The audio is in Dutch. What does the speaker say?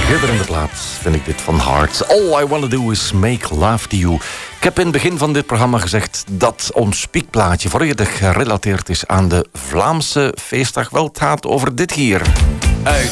Schitterende plaat vind ik dit van Heart. All I Wanna Do Is Make Love To You. Ik heb in het begin van dit programma gezegd dat ons spiekplaatje volledig gerelateerd is aan de Vlaamse feestdag. Wel, het gaat over dit hier. Uit